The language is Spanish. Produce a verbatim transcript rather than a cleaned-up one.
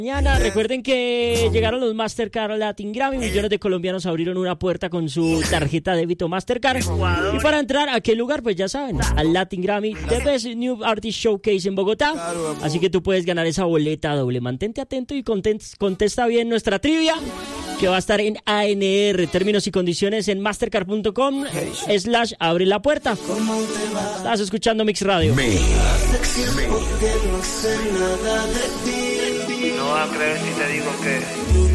Mañana, recuerden que llegaron los Mastercard Latin Grammy, millones de colombianos abrieron una puerta con su tarjeta de débito Mastercard. Y para entrar a qué lugar, pues ya saben, al Latin Grammy, The Best New Artist Showcase en Bogotá. Así que tú puedes ganar esa boleta doble. Mantente atento y contesta bien nuestra trivia, que va a estar en A N R. Términos y condiciones en mastercard punto com slash abre la puerta. Estás escuchando Mix Radio. Mix. No vas a creer si te digo que